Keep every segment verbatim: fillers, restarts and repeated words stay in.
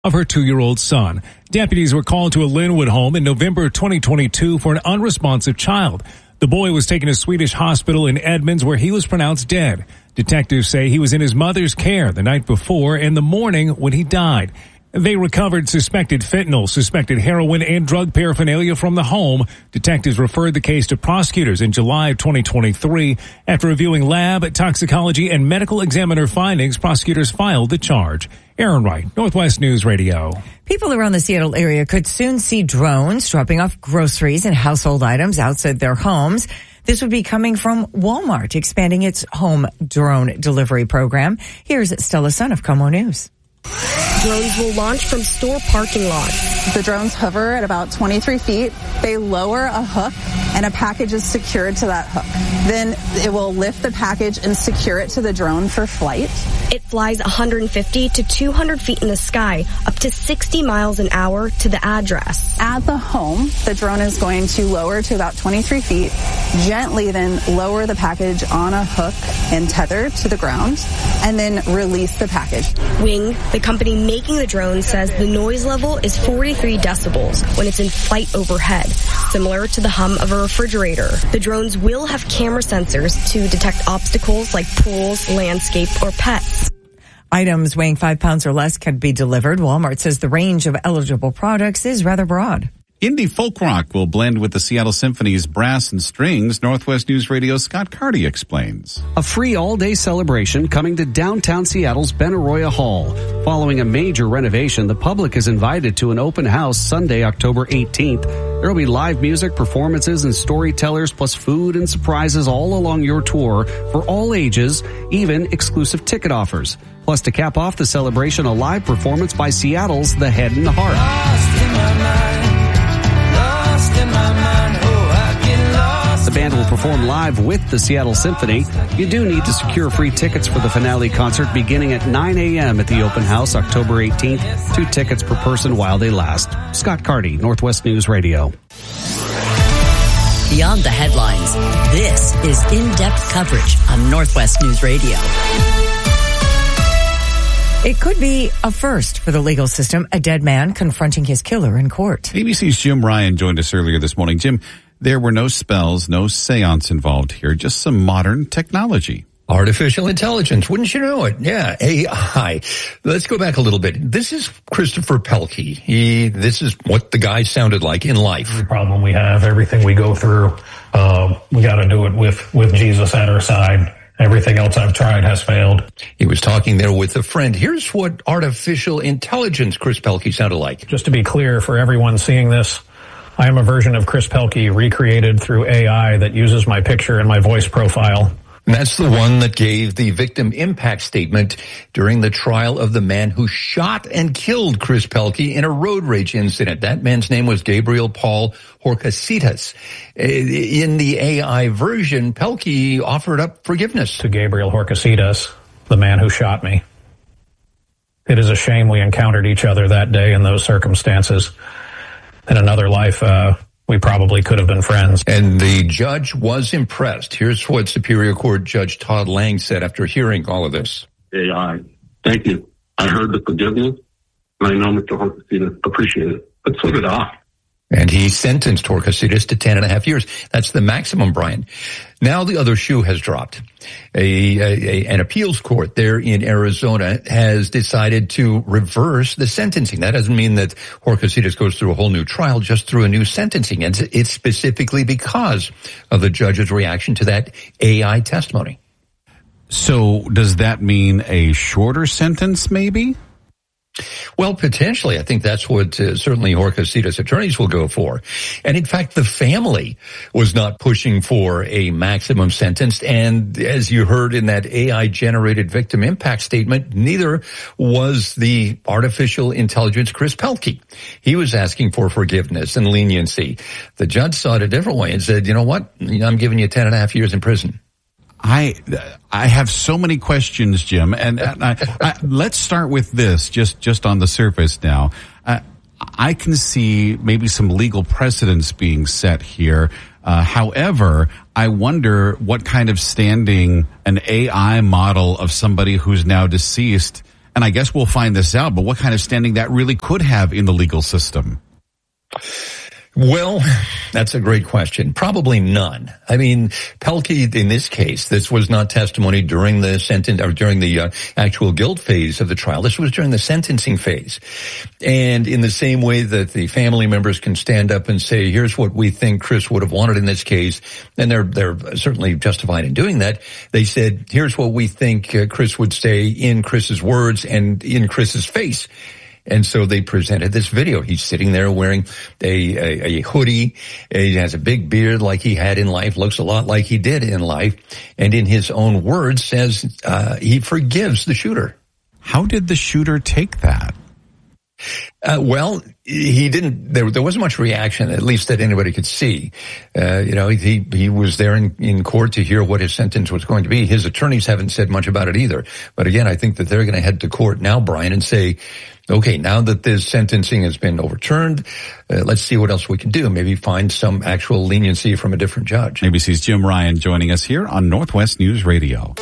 of her two-year-old son. Deputies were called to a Linwood home in November twenty twenty-two for an unresponsive child. The boy was taken to a Swedish hospital in Edmonds where he was pronounced dead. Detectives say he was in his mother's care the night before in the morning when he died. They recovered suspected fentanyl, suspected heroin, and drug paraphernalia from the home. Detectives referred the case to prosecutors in July of twenty twenty-three. After reviewing lab, toxicology, and medical examiner findings, prosecutors filed the charge. Aaron Wright, Northwest News Radio. People around the Seattle area could soon see drones dropping off groceries and household items outside their homes. This would be coming from Walmart, expanding its home drone delivery program. Here's Stella Sun of KOMO News. Drones will launch from store parking lots. The drones hover at about twenty-three feet. They lower a hook and a package is secured to that hook. Then it will lift the package and secure it to the drone for flight. It flies one hundred fifty to two hundred feet in the sky, up to sixty miles an hour to the address. At the home, the drone is going to lower to about twenty-three feet, gently then lower the package on a hook and tether to the ground, and then release the package. Wing, the company making the drone, says the noise level is forty-three decibels when it's in flight overhead, similar to the hum of a refrigerator. The drones will have camera sensors to detect obstacles like pools, landscape, or pets. Items weighing five pounds or less can be delivered. Walmart says the range of eligible products is rather broad. Indie folk rock will blend with the Seattle Symphony's brass and strings. Northwest News Radio's Scott Carty explains. A free all-day celebration coming to downtown Seattle's Benaroya Hall. Following a major renovation, the public is invited to an open house Sunday, October eighteenth. There will be live music, performances, and storytellers, plus food and surprises all along your tour for all ages, even exclusive ticket offers. Plus, to cap off the celebration, a live performance by Seattle's The Head and Heart. Lost in my mind. The band will perform live with the Seattle Symphony. You do need to secure free tickets for the finale concert beginning at nine a.m. at the open house October eighteenth. Two tickets per person while they last. Scott Carty, Northwest News Radio. Beyond the headlines, this is in-depth coverage on Northwest News Radio. It could be a first for the legal system, a dead man confronting his killer in court. A B C's Jim Ryan joined us earlier this morning. Jim, there were no spells, no seance involved here, just some modern technology. Artificial intelligence, wouldn't you know it? Yeah, A I. Let's go back a little bit. This is Christopher Pelkey. He, this is what the guy sounded like in life. Every problem we have, everything we go through, uh, we got to do it with, with Jesus at our side. Everything else I've tried has failed. He was talking there with a friend. Here's what artificial intelligence Chris Pelkey sounded like. Just to be clear for everyone seeing this, I am a version of Chris Pelkey recreated through A I that uses my picture and my voice profile. And that's the one that gave the victim impact statement during the trial of the man who shot and killed Chris Pelkey in a road rage incident. That man's name was Gabriel Paul Horcasitas. In the A I version, Pelkey offered up forgiveness. To Gabriel Horcasitas, the man who shot me. It is a shame we encountered each other that day in those circumstances. In another life, uh, we probably could have been friends. And the judge was impressed. Here's what Superior Court Judge Todd Lang said after hearing all of this. A I, thank you. I heard the forgiveness, and I know Mister Horcasitas appreciated it, but so did I. And he sentenced Horcasitas to ten and a half years. That's the maximum, Brian. Now the other shoe has dropped. A, a, a, an appeals court there in Arizona has decided to reverse the sentencing. That doesn't mean that Horcasitas goes through a whole new trial, just through a new sentencing. And it's specifically because of the judge's reaction to that A I testimony. So does that mean a shorter sentence, maybe? Well, potentially. I think that's what uh, certainly Horcasitas attorneys will go for. And in fact, the family was not pushing for a maximum sentence. And as you heard in that A I-generated victim impact statement, neither was the artificial intelligence Chris Pelkey. He was asking for forgiveness and leniency. The judge saw it a different way and said, you know what? I'm giving you ten and a half years in prison. I I have so many questions, Jim, and, and I, I, let's start with this, just just on the surface now. Uh, I can see maybe some legal precedents being set here. Uh, however, I wonder what kind of standing an A I model of somebody who's now deceased And I guess we'll find this out, but what kind of standing that really could have in the legal system? Well, that's a great question. Probably none. I mean, Pelkey, in this case, this was not testimony during the sentence or during the uh, actual guilt phase of the trial. This was during the sentencing phase. And in the same way that the family members can stand up and say, here's what we think Chris would have wanted in this case, and they're they're certainly justified in doing that, they said, here's what we think uh, Chris would say in Chris's words and in Chris's face. And so they presented this video. He's sitting there wearing a, a, a hoodie. He has a big beard like he had in life, looks a lot like he did in life. And in his own words says, uh, he forgives the shooter. How did the shooter take that? Uh, well, he didn't, there, there wasn't much reaction, at least that anybody could see. Uh, you know, he, he was there in, in court to hear what his sentence was going to be. His attorneys haven't said much about it either. But again, I think that they're going to head to court now, Brian, and say, okay, now that this sentencing has been overturned, uh, let's see what else we can do. Maybe find some actual leniency from a different judge. A B C's Jim Ryan joining us here on Northwest News Radio.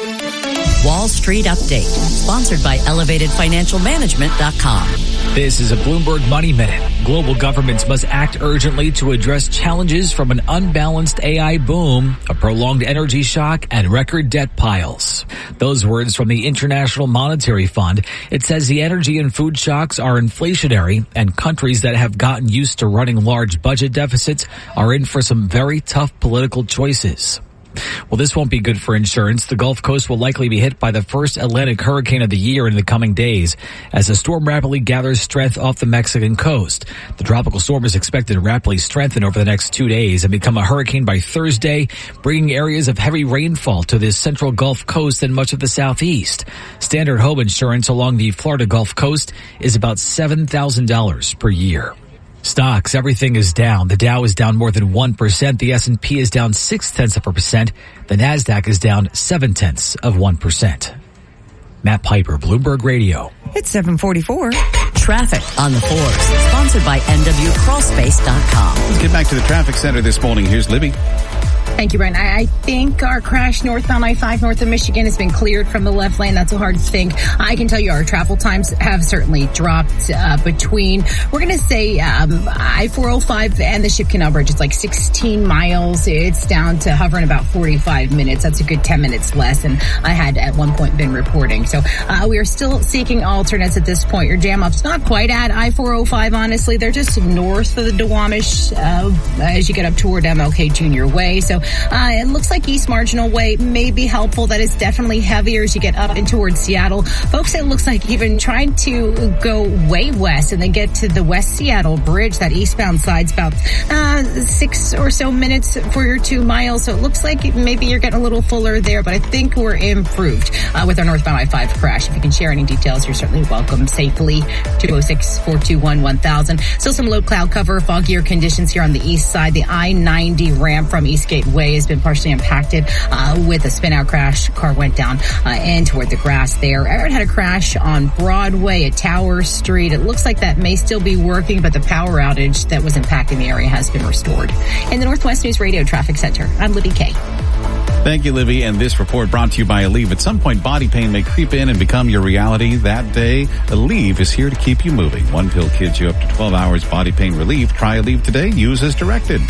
Wall Street Update, sponsored by elevated financial management dot com. This is a Bloomberg Money Minute. Global governments must act urgently to address challenges from an unbalanced A I boom, a prolonged energy shock, and record debt piles. Those words from the International Monetary Fund. It says the energy and food shocks are inflationary, and countries that have gotten used to running large budget deficits are in for some very tough political choices. Well, this won't be good for insurance. The Gulf Coast will likely be hit by the first Atlantic hurricane of the year in the coming days as the storm rapidly gathers strength off the Mexican coast. The tropical storm is expected to rapidly strengthen over the next two days and become a hurricane by Thursday, bringing areas of heavy rainfall to the central Gulf Coast and much of the southeast. Standard home insurance along the Florida Gulf Coast is about seven thousand dollars per year. Stocks, everything is down. The Dow is down more than one percent. The S and P is down six tenths of a percent. The NASDAQ is down seven tenths of one percent. Matt Piper, Bloomberg Radio. It's seven forty-four. Traffic on the fours, sponsored by N W Crawl Space dot com. Let's get back to the traffic center this morning. Here's Libby. Thank you, Brian. I, I think our crash northbound I five north of Michigan has been cleared from the left lane. That's a hard thing. I can tell you our travel times have certainly dropped uh, between, we're going to say um, I four oh five and the Ship Canal Bridge. It's like sixteen miles. It's down to hovering about forty-five minutes. That's a good ten minutes less than I had at one point been reporting. So uh, we are still seeking alternates at this point. Your jam up's not quite at I four oh five, honestly. They're just north of the Duwamish uh, as you get up toward M L K Junior Way. So Uh, it looks like East Marginal Way may be helpful. That is definitely heavier as you get up and towards Seattle. Folks, it looks like even trying to go way west and then get to the West Seattle Bridge, that eastbound side's about uh, six or so minutes for your two miles. So it looks like maybe you're getting a little fuller there, but I think we're improved uh, with our northbound I five crash. If you can share any details, you're certainly welcome. Safely, two oh six, four two one, one thousand. Still some low cloud cover, foggier conditions here on the east side. The I ninety ramp from Eastgate Way has been partially impacted uh, with a spin-out crash. Car went down uh, and toward the grass there. Everett had a crash on Broadway at Tower Street. It looks like that may still be working, but the power outage that was impacting the area has been restored. In the Northwest News Radio Traffic Center, I'm Libby Kay. Thank you, Libby. And this report brought to you by Aleve. At some point, body pain may creep in and become your reality. That day, Aleve is here to keep you moving. One pill gives you up to twelve hours body pain relief. Try Aleve today. Use as directed.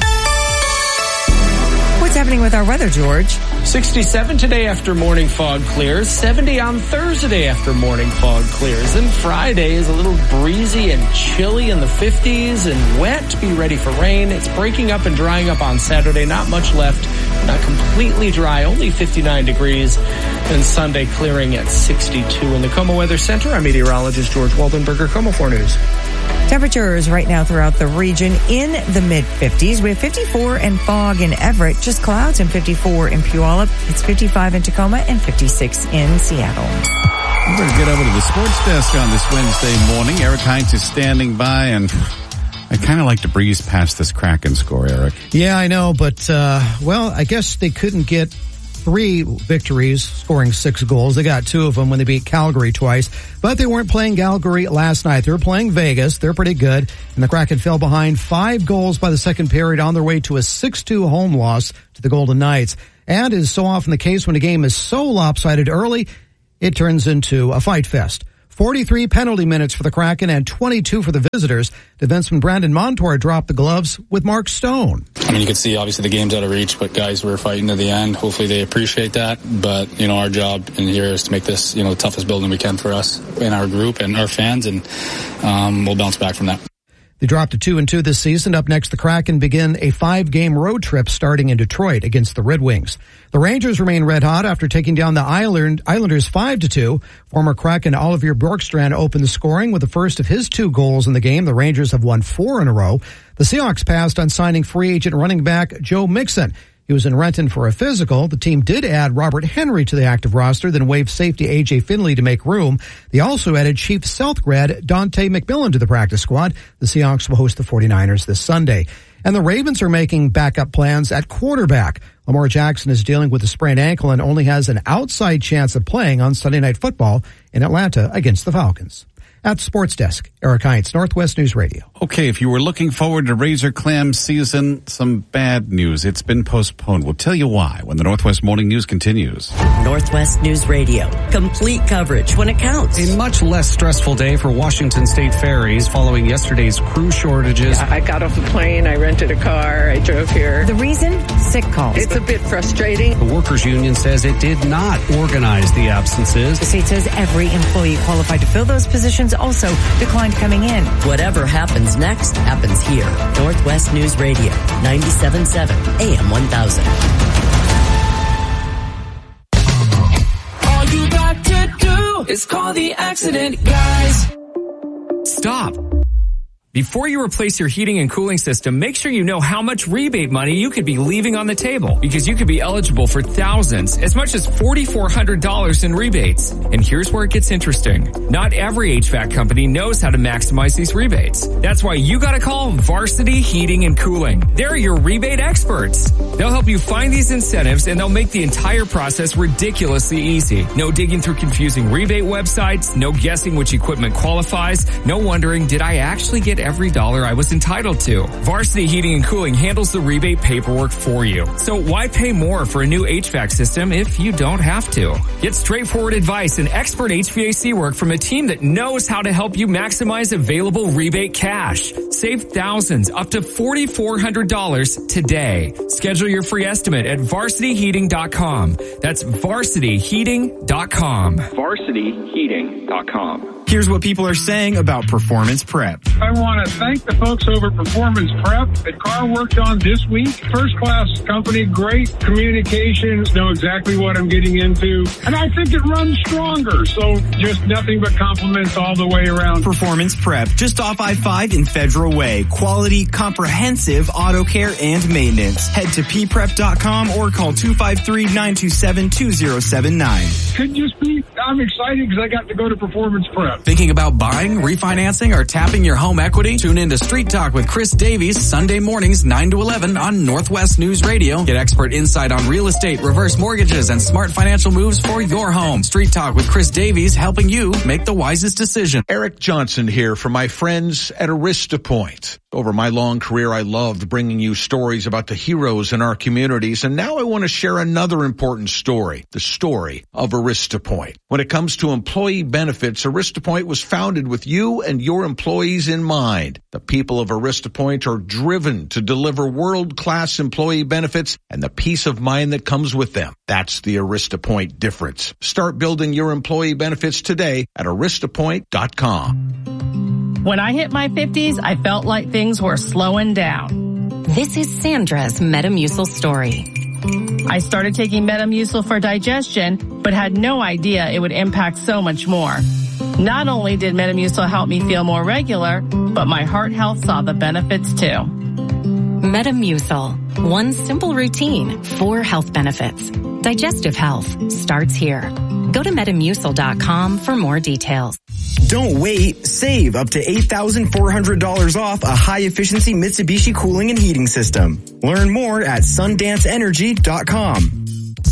What's happening with our weather, George? sixty-seven today after morning fog clears. seventy on Thursday after morning fog clears. Then Friday is a little breezy and chilly in the fifties and wet. Be ready for rain. It's breaking up and drying up on Saturday. Not much left. Not completely dry. Only fifty-nine degrees. And Sunday clearing at sixty-two. In the KOMO Weather Center, I'm meteorologist George Waldenberger, KOMO four News. Temperatures right now throughout the region in the mid-fifties. We have fifty-four and fog in Everett, just clouds, and fifty-four in Puyallup. It's fifty-five in Tacoma and fifty-six in Seattle. We better get over to the sports desk on this Wednesday morning. Eric Heinz is standing by, and I kind of like to breeze past this Kraken score, Eric. Yeah, I know, but, uh, well, I guess they couldn't get three victories, scoring six goals. They got two of them when they beat Calgary twice, but they weren't playing Calgary last night. They were playing Vegas. They're pretty good, and the Kraken fell behind five goals by the second period on their way to a six two home loss to the Golden Knights. And as so often the case when a game is so lopsided early, it turns into a fight fest. forty-three penalty minutes for the Kraken and twenty-two for the visitors. Defenseman Brandon Montour dropped the gloves with Mark Stone. I mean, you could see obviously the game's out of reach, but guys were fighting to the end. Hopefully they appreciate that. But, you know, our job in here is to make this, you know, the toughest building we can for us and our group and our fans, and um, we'll bounce back from that. They dropped to two and two this season. Up next, the Kraken begin a five-game road trip starting in Detroit against the Red Wings. The Rangers remain red hot after taking down the Island, Islanders five to two. Former Kraken Olivier Bjorkstrand opened the scoring with the first of his two goals in the game. The Rangers have won four in a row. The Seahawks passed on signing free agent running back Joe Mixon. He was in Renton for a physical. The team did add Robert Henry to the active roster, then waived safety A J Finley to make room. They also added Chiefs South grad Dante McMillan to the practice squad. The Seahawks will host the 49ers this Sunday. And the Ravens are making backup plans at quarterback. Lamar Jackson is dealing with a sprained ankle and only has an outside chance of playing on Sunday Night Football in Atlanta against the Falcons. At the Sports Desk, Eric Heinz, Northwest News Radio. Okay, if you were looking forward to Razor Clam season, some bad news. It's been postponed. We'll tell you why when the Northwest Morning News continues. Northwest News Radio. Complete coverage when it counts. A much less stressful day for Washington State ferries following yesterday's crew shortages. Yeah, I got off a plane, I rented a car, I drove here. The reason? Sick calls. It's a bit frustrating. The workers' union says it did not organize the absences. The state says every employee qualified to fill those positions also declined coming in. Whatever happens next happens here. Northwest News Radio, ninety-seven point seven A M one thousand. All you got to do is call the accident guys. Stop. Before you replace your heating and cooling system, make sure you know how much rebate money you could be leaving on the table, because you could be eligible for thousands, as much as four thousand four hundred dollars in rebates. And here's where it gets interesting. Not every H V A C company knows how to maximize these rebates. That's why you gotta call Varsity Heating and Cooling. They're your rebate experts. They'll help you find these incentives, and they'll make the entire process ridiculously easy. No digging through confusing rebate websites, no guessing which equipment qualifies, no wondering, did I actually get every dollar I was entitled to? Varsity Heating and Cooling handles the rebate paperwork for you. So why pay more for a new H V A C system if you don't have to? Get straightforward advice and expert H V A C work from a team that knows how to help you maximize available rebate cash. Save thousands, up to four thousand four hundred dollars today. Schedule your free estimate at varsity heating dot com. That's varsity heating dot com. varsity heating dot com. Here's what people are saying about Performance Prep. I want to thank the folks over at Performance Prep that Carl worked on this week. First class company, great communications, know exactly what I'm getting into. And I think it runs stronger. So just nothing but compliments all the way around. Performance Prep, just off I five in Federal Way. Quality, comprehensive auto care and maintenance. Head to p prep dot com or call two five three, nine two seven, two zero seven nine. Could just be, I'm excited because I got to go to Performance Prep. Thinking about buying, refinancing, or tapping your home equity? Tune in to Street Talk with Chris Davies Sunday mornings nine to eleven on Northwest News Radio. Get expert insight on real estate, reverse mortgages, and smart financial moves for your home. Street Talk with Chris Davies, helping you make the wisest decision. Eric Johnson here for my friends at AristaPoint. Over my long career, I loved bringing you stories about the heroes in our communities, and now I want to share another important story, the story of AristaPoint. When it comes to employee benefits, AristaPoint was founded with you and your employees in mind. The people of AristaPoint are driven to deliver world-class employee benefits and the peace of mind that comes with them. That's the AristaPoint difference. Start building your employee benefits today at arista point dot com. When I hit my fifties, I felt like things were slowing down. This is Sandra's Metamucil story. I started taking Metamucil for digestion, but had no idea it would impact so much more. Not only did Metamucil help me feel more regular, but my heart health saw the benefits too. Metamucil. One simple routine, four health benefits. Digestive health starts here. Go to metamucil dot com for more details. Don't wait. Save up to eight thousand four hundred dollars off a high-efficiency Mitsubishi cooling and heating system. Learn more at sundance energy dot com.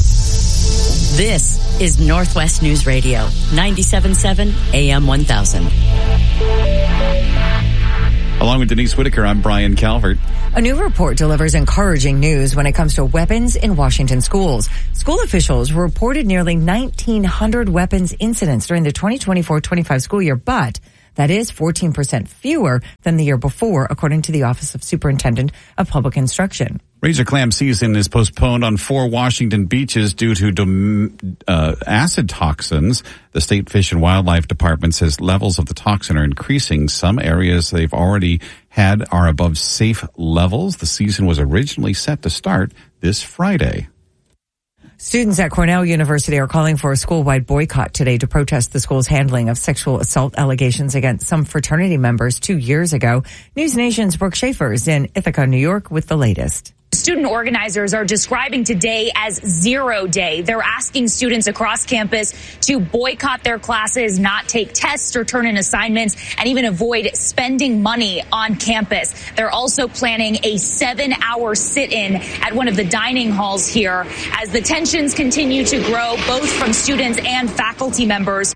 This is Northwest News Radio, ninety-seven point seven A M one thousand. Along with Denise Whitaker, I'm Brian Calvert. A new report delivers encouraging news when it comes to weapons in Washington schools. School officials reported nearly nineteen hundred weapons incidents during the twenty twenty-four twenty-five school year, but that is fourteen percent fewer than the year before, according to the Office of Superintendent of Public Instruction. Razor clam season is postponed on four Washington beaches due to dom- uh, acid toxins. The State Fish and Wildlife Department says levels of the toxin are increasing. Some areas they've already had are above safe levels. The season was originally set to start this Friday. Students at Cornell University are calling for a school-wide boycott today to protest the school's handling of sexual assault allegations against some fraternity members two years ago. News Nation's Brooke Schaefer is in Ithaca, New York with the latest. Student organizers are describing today as zero day. They're asking students across campus to boycott their classes, not take tests or turn in assignments, and even avoid spending money on campus. They're also planning a seven-hour sit-in at one of the dining halls here as the tensions continue to grow, both from students and faculty members.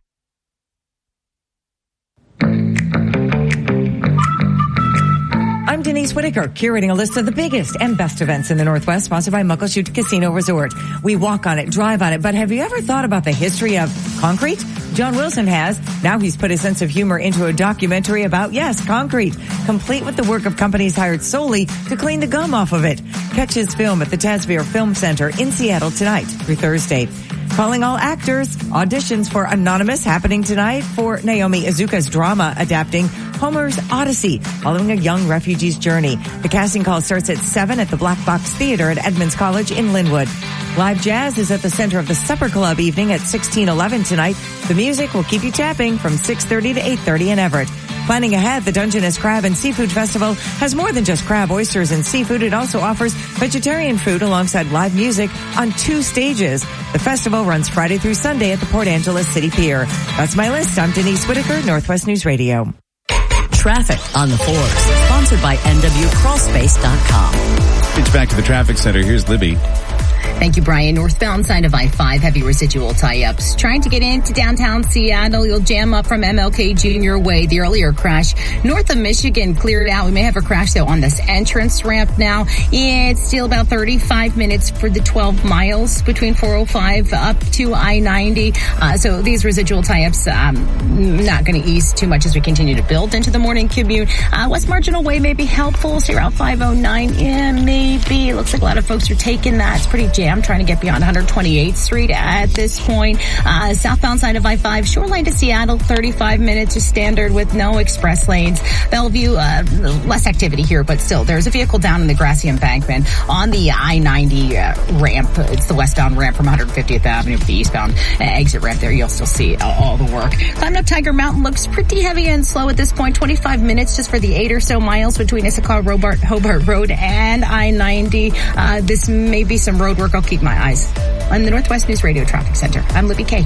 I'm Denise Whitaker, curating a list of the biggest and best events in the Northwest, sponsored by Muckleshoot Casino Resort. We walk on it, drive on it, but have you ever thought about the history of concrete? John Wilson has. Now he's put his sense of humor into a documentary about, yes, concrete, complete with the work of companies hired solely to clean the gum off of it. Catch his film at the Tasvere Film Center in Seattle tonight through Thursday. Calling all actors. Auditions for Anonymous happening tonight for Naomi Izuka's drama adapting Homer's Odyssey, following a young refugee's journey. The casting call starts at seven at the Black Box Theater at Edmonds College in Linwood. Live jazz is at the center of the Supper Club evening at sixteen eleven tonight. The music will keep you tapping from six thirty to eight thirty in Everett. Planning ahead, the Dungeness Crab and Seafood Festival has more than just crab, oysters, and seafood. It also offers vegetarian food alongside live music on two stages. The festival runs Friday through Sunday at the Port Angeles City Pier. That's my list. I'm Denise Whitaker, Northwest News Radio. Traffic on the fours, sponsored by N W crawl space dot com. It's back to the traffic center. Here's Libby. Thank you, Brian. Northbound side of I five, heavy residual tie-ups. Trying to get into downtown Seattle, you'll jam up from M L K Junior Way. The earlier crash north of Michigan cleared out. We may have a crash, though, on this entrance ramp now. It's still about thirty-five minutes for the twelve miles between four oh five up to I ninety. Uh, so these residual tie-ups, um, not going to ease too much as we continue to build into the morning commute. Uh, West Marginal Way may be helpful. So Route five oh nine, yeah, maybe. It looks like a lot of folks are taking that. It's pretty jammed. I'm trying to get beyond one twenty-eighth Street at this point. Uh, southbound side of I five, Shoreline to Seattle, thirty-five minutes is standard with no express lanes. Bellevue, uh, less activity here, but still, there's a vehicle down in the grassy embankment on the I ninety uh, ramp. It's the westbound ramp from one fiftieth Avenue to the eastbound uh, exit ramp there. You'll still see uh, all the work. Climbing up Tiger Mountain looks pretty heavy and slow at this point. twenty-five minutes just for the eight or so miles between Issaquah, Robart, Hobart Road and I ninety. Uh, this may be some road work. I'll keep my eyes on the Northwest News Radio Traffic Center. I'm Libby Kay.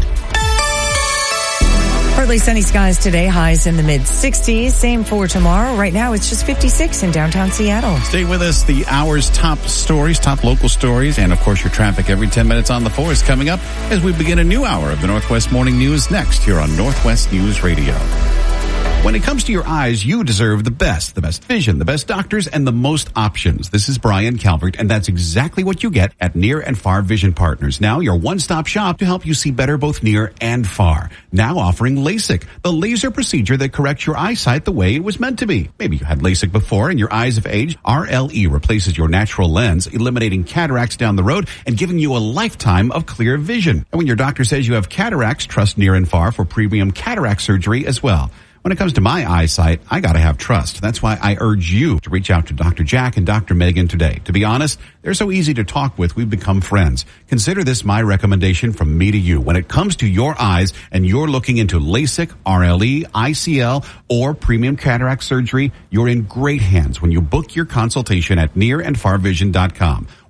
Partly sunny skies today, highs in the mid sixties. Same for tomorrow. Right now, it's just fifty-six in downtown Seattle. Stay with us. The hour's top stories, top local stories, and of course your traffic every ten minutes on the four is coming up as we begin a new hour of the Northwest Morning News next here on Northwest News Radio. When it comes to your eyes, you deserve the best, the best vision, the best doctors, and the most options. This is Brian Calvert, and that's exactly what you get at Near and Far Vision Partners. Now your one-stop shop to help you see better both near and far. Now offering LASIK, the laser procedure that corrects your eyesight the way it was meant to be. Maybe you had LASIK before and your eyes have aged. R L E replaces your natural lens, eliminating cataracts down the road and giving you a lifetime of clear vision. And when your doctor says you have cataracts, trust Near and Far for premium cataract surgery as well. When it comes to my eyesight, I gotta have trust. That's why I urge you to reach out to Doctor Jack and Doctor Megan today. To be honest, they're so easy to talk with, we've become friends. Consider this my recommendation from me to you. When it comes to your eyes and you're looking into LASIK, R L E, I C L, or premium cataract surgery, you're in great hands when you book your consultation at near and far vision dot com.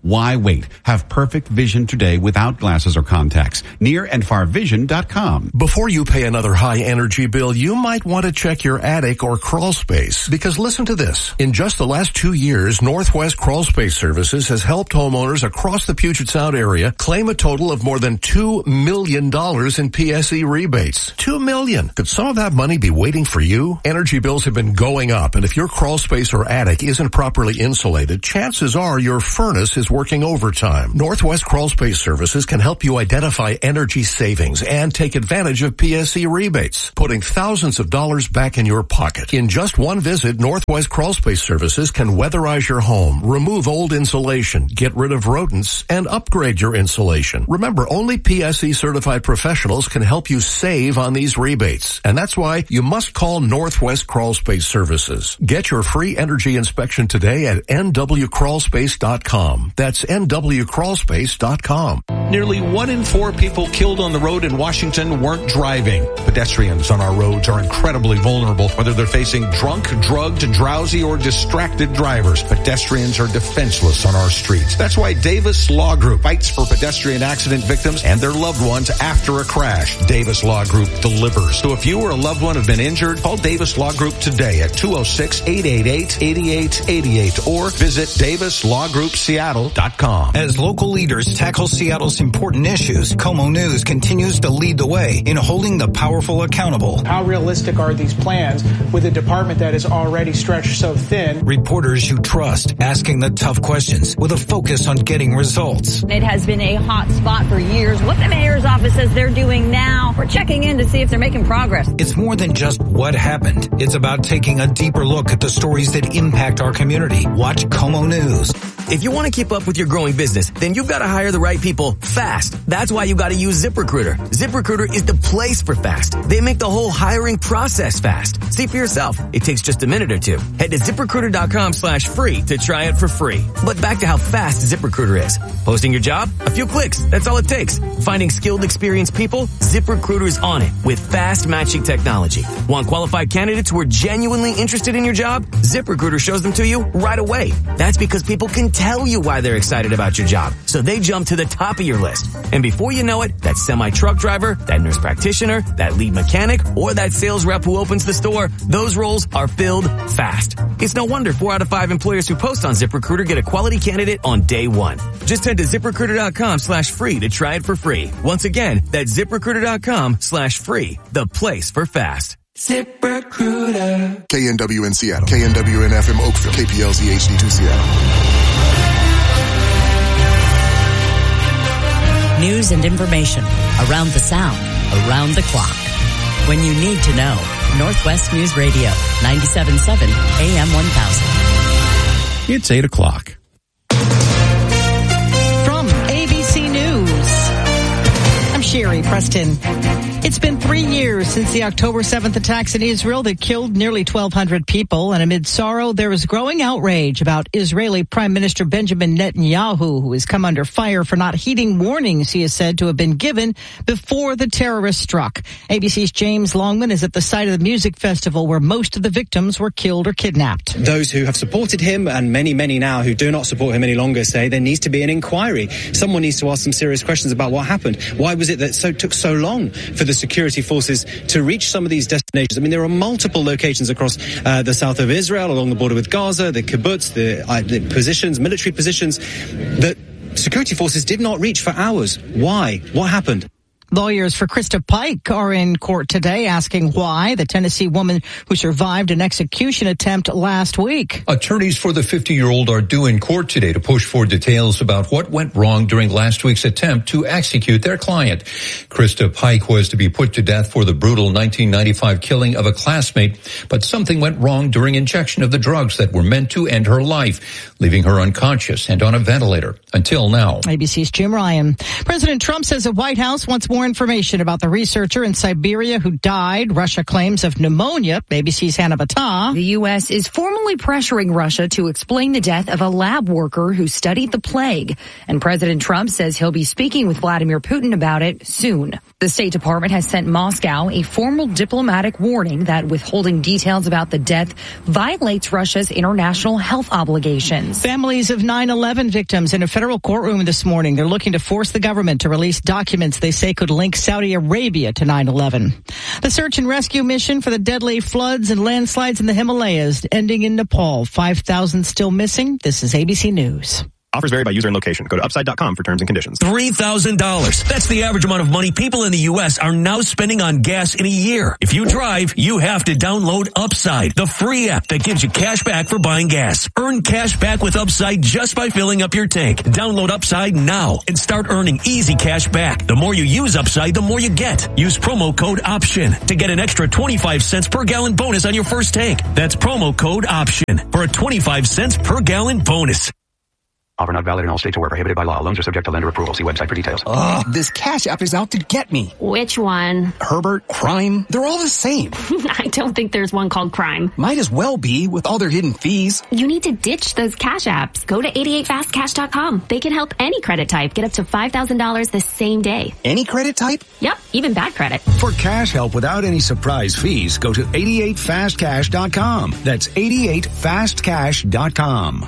Why wait? Have perfect vision today without glasses or contacts. near and far vision dot com. Before you pay another high energy bill, you might want to check your attic or crawl space. Because listen to this. In just the last two years, Northwest Crawl Space Services has helped homeowners across the Puget Sound area claim a total of more than two million dollars in P S E rebates. Two million. Could some of that money be waiting for you? Energy bills have been going up, and if your crawl space or attic isn't properly insulated, chances are your furnace is working overtime. Northwest Crawl Space Services can help you identify energy savings and take advantage of P S E rebates, putting thousands of dollars back in your pocket. In just one visit, Northwest Crawl Space Services can weatherize your home, remove old insulation, get rid of rodents, and upgrade your insulation. Remember, only P S E certified professionals can help you save on these rebates, and that's why you must call Northwest Crawl Space Services. Get your free energy inspection today at N W crawl space dot com. That's N W crawl space dot com. Nearly one in four people killed on the road in Washington weren't driving. Pedestrians on our roads are incredibly vulnerable, whether they're facing drunk, drugged, drowsy, or distracted drivers. Pedestrians are defenseless on our streets. That's why Davis Law Group fights for pedestrian accident victims and their loved ones after a crash. Davis Law Group delivers. So if you or a loved one have been injured, call Davis Law Group today at two oh six, eight eight eight, eight eight eight eight or visit davis law group seattle dot com. As local leaders tackle Seattle's important issues, KOMO News continues to lead the way in holding the powerful accountable. How realistic are these plans with a department that is already stretched so thin? Reporters you trust, asking the tough questions with a focus on getting results. It has been a hot spot for years. What the mayor's office says they're doing now, we're checking in to see if they're making progress. It's more than just what happened. It's about taking a deeper look at the stories that impact our community. Watch KOMO News. If you want to keep up with your growing business, then you've got to hire the right people fast. That's why you got to use ZipRecruiter. ZipRecruiter is the place for fast. They make the whole hiring process fast. See for yourself. It takes just a minute or two. Head to ZipRecruiter.com slash free to try it for free. But back to how fast ZipRecruiter is. Posting your job? A few clicks. That's all it takes. Finding skilled, experienced people? ZipRecruiter is on it with fast matching technology. Want qualified candidates who are genuinely interested in your job? ZipRecruiter shows them to you right away. That's because people can tell you why they're excited about your job, so they jump to the top of your list. And before you know it, that semi-truck driver, that nurse practitioner, that lead mechanic, or that sales rep who opens the store, those roles are filled fast. It's no wonder four out of five employers who post on ZipRecruiter get a quality candidate on day one. Just head to ZipRecruiter.com slash free to try it for free. Once again, that's ZipRecruiter.com slash free, the place for fast. ZipRecruiter. K N W in Seattle. K N W N F M Oakville. K P L Z H D two Seattle. News and information around the sound, around the clock. When you need to know, Northwest News Radio, ninety-seven point seven A M one thousand. It's eight o'clock. From A B C News, I'm Sherry Preston. It's been three years since the October seventh attacks in Israel that killed nearly twelve hundred people. And amid sorrow, there is growing outrage about Israeli Prime Minister Benjamin Netanyahu, who has come under fire for not heeding warnings he is said to have been given before the terrorists struck. A B C's James Longman is at the site of the music festival where most of the victims were killed or kidnapped. Those who have supported him and many, many now who do not support him any longer say there needs to be an inquiry. Someone needs to ask some serious questions about what happened. Why was it that so took so long for the security forces to reach some of these destinations? I mean, there are multiple locations across uh, the south of Israel, along the border with Gaza, the kibbutz, the, uh, the positions, military positions, that security forces did not reach for hours. Why? What happened? Lawyers for Krista Pike are in court today asking why the Tennessee woman who survived an execution attempt last week. Attorneys for the fifty-year-old are due in court today to push for details about what went wrong during last week's attempt to execute their client. Krista Pike was to be put to death for the brutal nineteen ninety-five killing of a classmate, but something went wrong during injection of the drugs that were meant to end her life, leaving her unconscious and on a ventilator until now. A B C's Jim Ryan. President Trump says the White House wants more more information about the researcher in Siberia who died. Russia claims of pneumonia. A B C's Hannah Battah. The U S is formally pressuring Russia to explain the death of a lab worker who studied the plague. And President Trump says he'll be speaking with Vladimir Putin about it soon. The State Department has sent Moscow a formal diplomatic warning that withholding details about the death violates Russia's international health obligations. Families of nine eleven victims in a federal courtroom this morning. They're looking to force the government to release documents they say could link Saudi Arabia to nine eleven. The search and rescue mission for the deadly floods and landslides in the Himalayas ending in Nepal. five thousand still missing. This is A B C News. Offers vary by user and location. Go to upside dot com for terms and conditions. three thousand dollars. That's the average amount of money people in the U S are now spending on gas in a year. If you drive, you have to download Upside, the free app that gives you cash back for buying gas. Earn cash back with Upside just by filling up your tank. Download Upside now and start earning easy cash back. The more you use Upside, the more you get. Use promo code OPTION to get an extra twenty-five cents per gallon bonus on your first tank. That's promo code OPTION for a twenty-five cents per gallon bonus. Offer not valid in all states or where prohibited by law. Loans are subject to lender approval. See website for details. Ugh, this Cash App is out to get me. Which one? Herbert, Crime, they're all the same. I don't think there's one called Crime. Might as well be with all their hidden fees. You need to ditch those Cash Apps. Go to eighty-eight fast cash dot com. They can help any credit type get up to five thousand dollars the same day. Any credit type? Yep, even bad credit. For cash help without any surprise fees, go to eighty-eight fast cash dot com. That's eighty-eight fast cash dot com.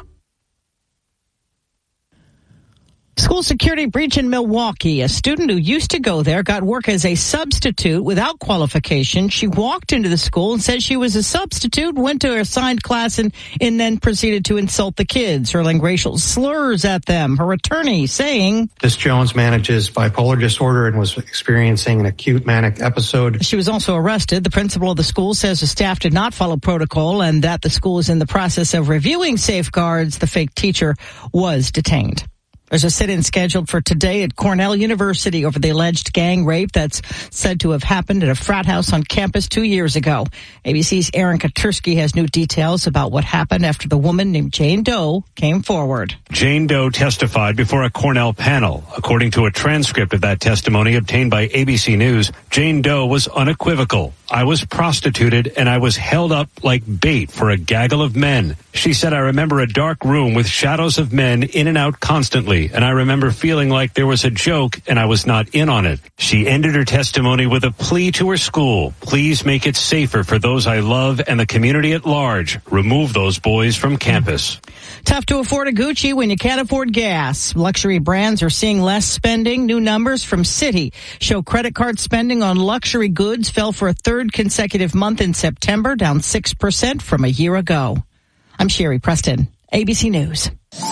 School security breach in Milwaukee. A student who used to go there got work as a substitute without qualification. She walked into the school and said she was a substitute, went to her assigned class, and, and then proceeded to insult the kids, hurling racial slurs at them. Her attorney saying, Miz Jones manages bipolar disorder and was experiencing an acute manic episode. She was also arrested. The principal of the school says the staff did not follow protocol and that the school is in the process of reviewing safeguards. The fake teacher was detained. There's a sit-in scheduled for today at Cornell University over the alleged gang rape that's said to have happened at a frat house on campus two years ago. A B C's Aaron Katursky has new details about what happened after the woman named Jane Doe came forward. Jane Doe testified before a Cornell panel. According to a transcript of that testimony obtained by A B C News, Jane Doe was unequivocal. I was prostituted and I was held up like bait for a gaggle of men. She said, I remember a dark room with shadows of men in and out constantly, and I remember feeling like there was a joke and I was not in on it. She ended her testimony with a plea to her school. Please make it safer for those I love and the community at large. Remove those boys from campus. Tough to afford a Gucci when you can't afford gas. Luxury brands are seeing less spending. New numbers from Citi show credit card spending on luxury goods fell for a third consecutive month in September, down six percent from a year ago. I'm Sherry Preston, A B C News.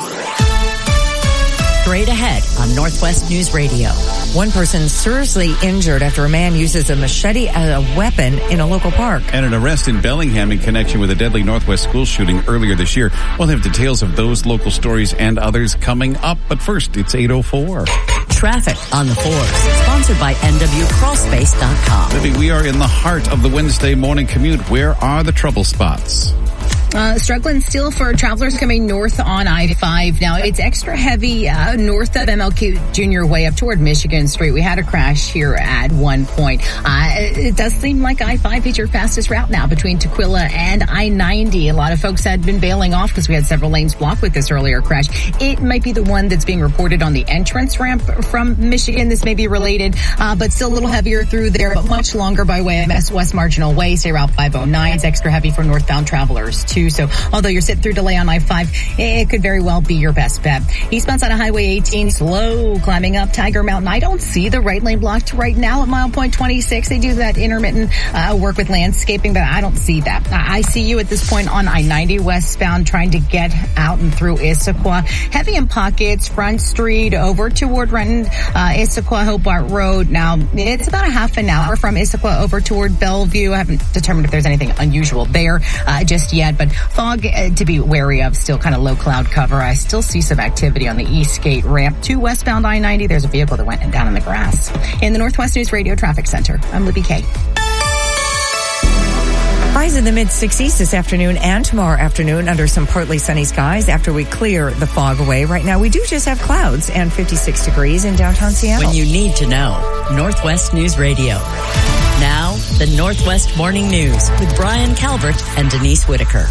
Straight ahead on Northwest News Radio. One person seriously injured after a man uses a machete as a weapon in a local park. And an arrest in Bellingham in connection with a deadly Northwest school shooting earlier this year. We'll have details of those local stories and others coming up. But first, it's eight oh four. Traffic on the fours. Sponsored by N W crawl space dot com. Libby, we are in the heart of the Wednesday morning commute. Where are the trouble spots? Uh, struggling still for travelers coming north on I five. Now, it's extra heavy uh, north of M L K Junior way up toward Michigan Street. We had a crash here at one point. Uh, it does seem like I five is your fastest route now between Tukwila and I ninety. A lot of folks had been bailing off because we had several lanes blocked with this earlier crash. It might be the one that's being reported on the entrance ramp from Michigan. This may be related, uh, but still a little heavier through there, but much longer by way of West Marginal Way. Say Route five oh nine is extra heavy for northbound travelers too. So although you're sitting through delay on I five, it could very well be your best bet. Eastbound side of Highway eighteen, slow climbing up Tiger Mountain. I don't see the right lane blocked right now at mile point twenty-six. They do that intermittent uh, work with landscaping, but I don't see that. I see you at this point on I ninety westbound trying to get out and through Issaquah. Heavy in pockets, Front Street over toward Renton, uh, Issaquah, Hobart Road. Now, it's about a half an hour from Issaquah over toward Bellevue. I haven't determined if there's anything unusual there uh, just yet, but fog uh, to be wary of, still kind of low cloud cover. I still see some activity on the Eastgate ramp to westbound I ninety. There's a vehicle that went down in the grass. In the Northwest News Radio Traffic Center, I'm Libby Kay. Highs in the mid sixties this afternoon and tomorrow afternoon under some partly sunny skies after we clear the fog away. Right now, we do just have clouds and fifty-six degrees in downtown Seattle. When you need to know, Northwest News Radio. Now, the Northwest Morning News with Brian Calvert and Denise Whitaker.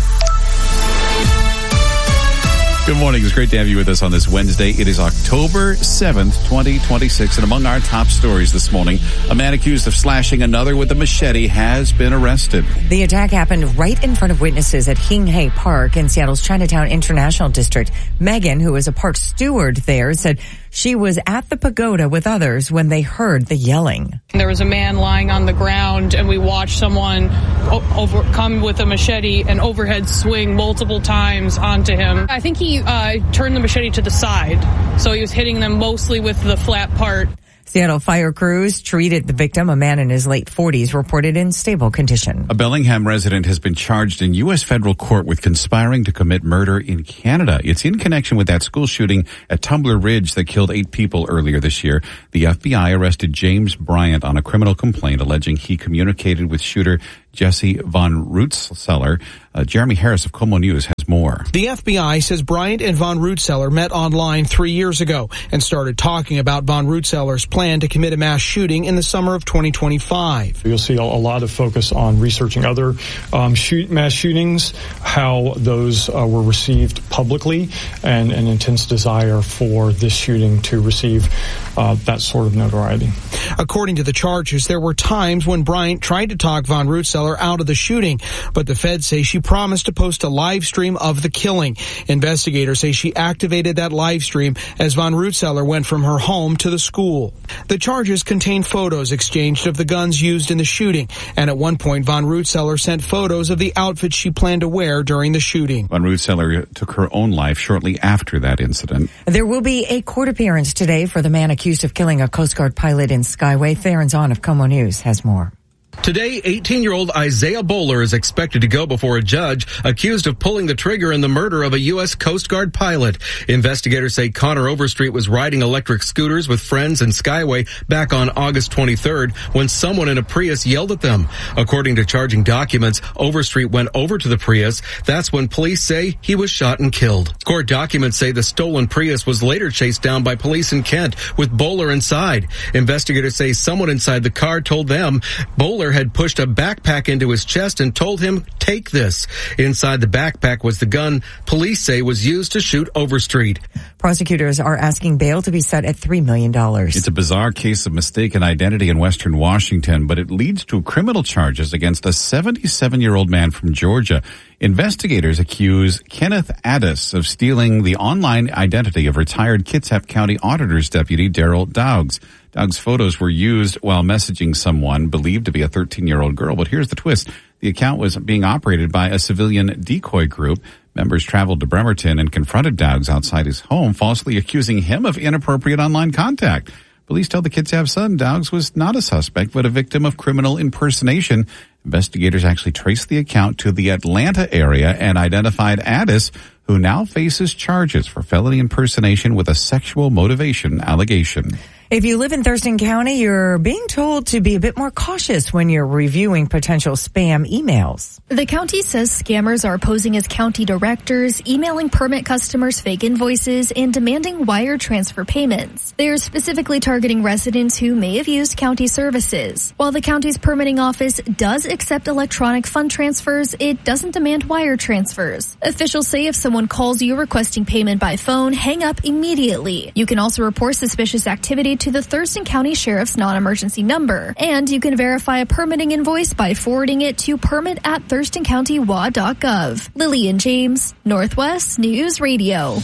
Good morning. It's great to have you with us on this Wednesday. It is October seventh, twenty twenty-six. And among our top stories this morning, a man accused of slashing another with a machete has been arrested. The attack happened right in front of witnesses at Hing Hay Park in Seattle's Chinatown International District. Megan, who is a park steward there, said she was at the pagoda with others when they heard the yelling. There was a man lying on the ground, and we watched someone o- over, come with a machete and overhead swing multiple times onto him. I think he uh, turned the machete to the side, so he was hitting them mostly with the flat part. Seattle fire crews treated the victim, a man in his late forties, reported in stable condition. A Bellingham resident has been charged in U S federal court with conspiring to commit murder in Canada. It's in connection with that school shooting at Tumbler Ridge that killed eight people earlier this year. The F B I arrested James Bryant on a criminal complaint alleging he communicated with shooter Jesse Von Rootseller. Uh, Jeremy Harris of Como News has more. The F B I says Bryant and Von Rootseller met online three years ago and started talking about Von Rootseller's plan to commit a mass shooting in the summer of twenty twenty-five. You'll see a lot of focus on researching other um, shoot, mass shootings, how those uh, were received publicly, and an intense desire for this shooting to receive uh, that sort of notoriety. According to the charges, there were times when Bryant tried to talk Von Rootseller out of the shooting, but the feds say she promised to post a live stream of the killing. Investigators say she activated that live stream as Von Rootseller went from her home to the school. The charges contain photos exchanged of the guns used in the shooting, and at one point Von Rootseller sent photos of the outfit she planned to wear during the shooting. Von Rootseller took her own life shortly after that incident. There will be a court appearance today for the man accused of killing a Coast Guard pilot in Skyway. Theron Zahn of Como News has more. Today, eighteen-year-old Isaiah Bowler is expected to go before a judge accused of pulling the trigger in the murder of a U S Coast Guard pilot. Investigators say Connor Overstreet was riding electric scooters with friends in Skyway back on August twenty-third when someone in a Prius yelled at them. According to charging documents, Overstreet went over to the Prius. That's when police say he was shot and killed. Court documents say the stolen Prius was later chased down by police in Kent with Bowler inside. Investigators say someone inside the car told them Bowler had pushed a backpack into his chest and told him, "Take this." Inside the backpack was the gun police say was used to shoot Overstreet. Prosecutors are asking bail to be set at three million dollars. It's a bizarre case of mistaken identity in Western Washington, but it leads to criminal charges against a seventy-seven-year-old man from Georgia. Investigators accuse Kenneth Addis of stealing the online identity of retired Kitsap County Auditor's Deputy Daryl Dowgs. Dowgs' photos were used while messaging someone believed to be a thirteen-year-old girl. But here's the twist. The account was being operated by a civilian decoy group. Members traveled to Bremerton and confronted Dowgs outside his home, falsely accusing him of inappropriate online contact. Police tell the Kitsap Sun Dowgs was not a suspect, but a victim of criminal impersonation. Investigators actually traced the account to the Atlanta area and identified Addis, who now faces charges for felony impersonation with a sexual motivation allegation. If you live in Thurston County, you're being told to be a bit more cautious when you're reviewing potential spam emails. The county says scammers are posing as county directors, emailing permit customers fake invoices, and demanding wire transfer payments. They're specifically targeting residents who may have used county services. While the county's permitting office does accept electronic fund transfers, it doesn't demand wire transfers. Officials say if someone calls you requesting payment by phone, hang up immediately. You can also report suspicious activity to the Thurston County Sheriff's non-emergency number. And you can verify a permitting invoice by forwarding it to permit at thurston county w a dot gov. Lillian James, Northwest News Radio.